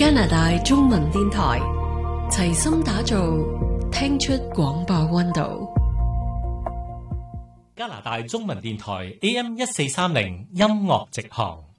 加拿大中文電台齊心打造聽出廣播溫度。 加拿大中文電台 AM 1430音樂直航。